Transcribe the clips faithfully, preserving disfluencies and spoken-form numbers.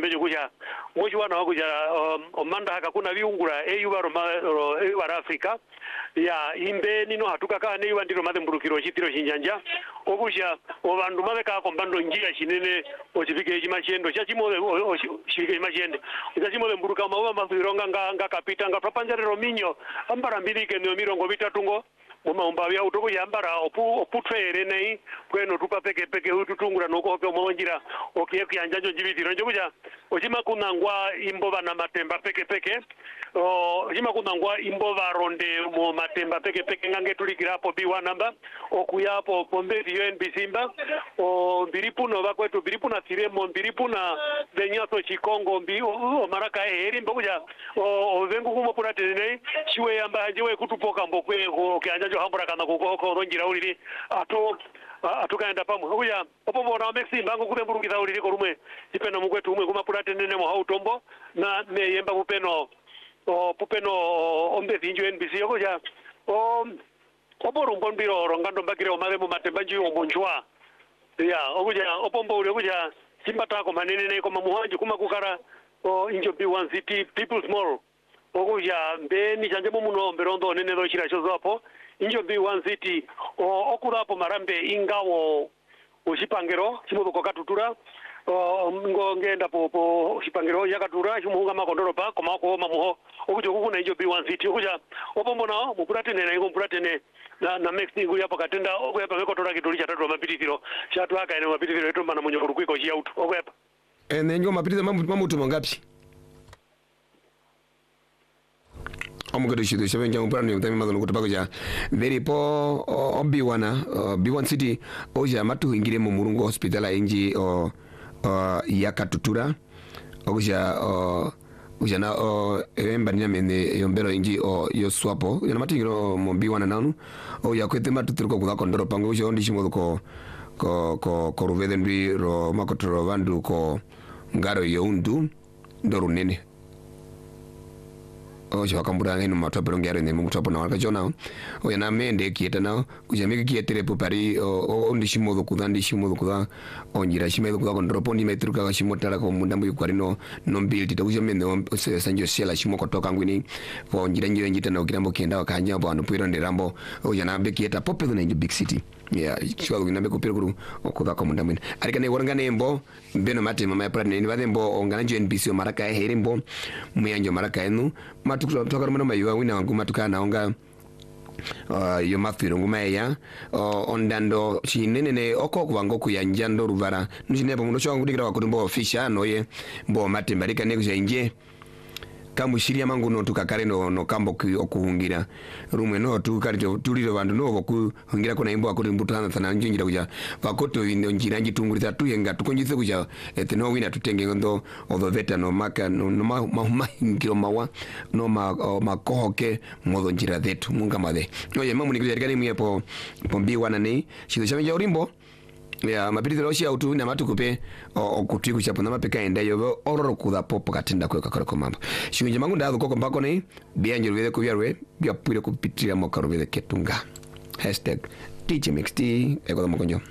noje kuja moshi wana wakuja omanda haka kuna viungura eyu baro eyu bara Afrika ya imbe nino hatuka ka ne wandiro mademburukiro chitiro chinjanja okuja obandu mabeka kombando njira chinene ochifike chimachendo chachimo shirike chimachende chachimo mburuka mawa mafironga nga nga kapita nga propanja rominyo ambara mbilike no mirongo bitatungo moma umbavya utoko yambara opu oputfere nei kweno tupa peke peke ututungura noko pe monjira okiye kyanjanjo jibitiro njokuja ochima kunangwa imbo bana matemba peke peke o ochima kunangwa imbo baronde mo matemba peke peke ngange tulikirapo biwa namba okuyapo pombe U N B Simba o mbiripuno bakwetu mbiripuna tiremo mbiripuna benyato chikongo mbi o maraka heri mbokuja o vengu kumo purate nei chiwe yamba hajewe kutupoka mbokwe okanja jo hambura kana kukoko ronjira uliri ato atukaenda pamwe kuya opo bona mexi mbango kutemburukitha uliri korumwe ipeno mukwetu umwe kuma purate nene mo hautombo na meyemba kupeno o pupeno ombe vinjo N B C yokuja o opo rumbombiro rongando mbakire omare mu matemba nji omonjwa ya okuja opombo ule kuja simbatako manene ne koma muhanji kuma kukara o injo B one city people's mall okuja mbeni chanje muno mberondo nene do chira chozo apo injo B one city o okurapo marambe ingawo ochipangero chimodo kokatutura o ngo ngenda po po chipangero yakatura chimuhunga makondoro pa koma ko mamuho okuja kukuna injo B one city okuja opombo na mupurate ne na mupurate ne na na next thing uya pakatenda okuyapa mekotora kituli chatatu mapitithiro chatu aka ene mapitithiro eto mana munyoko kwiko chi auto okuyapa ene nyo mapitithiro mamu mamutu mangapi omugado shido shabenja mpano mtami madalo kutapako ja very po obiwana B one city oja matu ingire mu Murungu hospital inji o yakatutura oja ujana o emba nyamene yombero inji o yoswapo yana matingiro mo B one nanu o yakwete matuturuko kuga kondoro pango uja ondi shimo ko ko ko ko ruvedendri ro makotoro vandu ko ngaro youndu ndorunene o jo kambura ngeno matopero ngare ne mutopo na waka jona o yana mende kieta na kujamika kietere popari o ondi shimo kuga ndi shimo kuga onjira shimo kuga kondoro pondi metruka ka shimo tara ko mundambu yukarino no build ta kujamene o sanjo sela shimo kotoka ngwini po onjira njira njita na ukirambo kenda wakanya bano puiro nderambo o yana be kieta popelo na big city ya chwa ngina be kopero kuru okuga ko mundambu arikane warangane embo beno mate mama ya prane ni badembo ongana N B C o maraka herimbo muyanjo maraka enu matukula tukara mwana mayuwa wina wangu matukana onga uh, yo mafiro nguma ya uh, ondando chinene ne oko kuwango kuyanjando ruvara nujine pa mundo chongu dikira wakutumbo ofisha noye mbo mate marika ne kujainje kamushiri amangu no tukakare no no kambo ku okuhungira rumwe no tukari tuliro bandu no okuhungira kona imbo akuri mbutana sana njingira kuja vakoto ino njira njitungurita tuyenga tukonjitse kuja eteno wina tutenge ndo odo veta no maka no ma ma ngiro mawa no ma makohoke modo njira zetu munga made oye mamu nikujariga mwe po pombi wana ne shido chamenja urimbo ya mapitiro oshi autu na matukupe okuti kuchapo na mapeka enda yo ororo kuda popo katenda kwe kakara komamba shinje mangu ndado koko mbako ne bianje rwele kubyarwe bya pure kupitira mokaro bele ketunga hashtag D J M X T ego mokonjo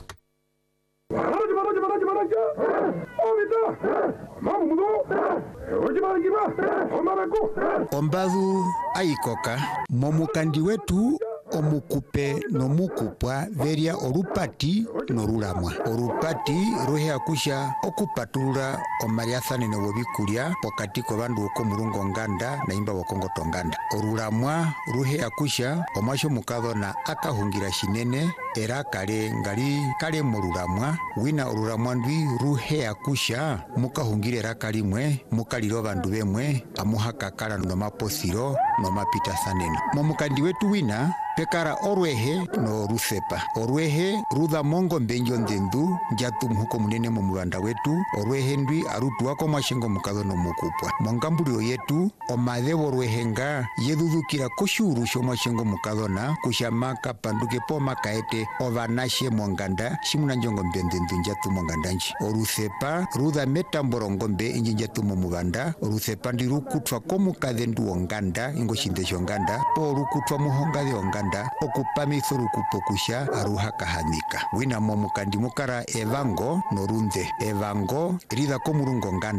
Ombadu aikoka momukandi wetu omukupe nomukupwa veria orupati norulamwa orupati ruhe akusha okupatulula omariathane nobobikulia pokati ko bandu uko Murungu nganda na imba wakongo tonganda orulamwa ruhe akusha omwasho mukado na akahungira shinene era kale ngali kale murulamwa wina orulamwa ndwi ruhe akusha mukahungire era kalimwe mukaliro bandu bemwe amuhaka kala no maposiro no mapita saneno momukandi wetu wina pekara orwehe no rusepa orwehe rudha mongo mbenjo ndendu njatu mhuko munene mu muranda wetu orwehe ndwi arutu wako mwashengo mukado no mukupwa mongambulio yetu omadhe orwehenga yedudukira koshuru sho mwashengo mukado na kushamaka panduke po makaete ovanashe monganda shimuna njongo mbendendu njatu mongandanji orusepa rudha metamborongo mbe inji njatu mu mubanda orusepa ndirukutwa ko mukadhendu onganda ingo shindesho nganda po rukutwa muhonga de onganda okupamithuru kupokusha aruha kahanika wina momukandi mukara evango norunze evango rida ko Murungu nganda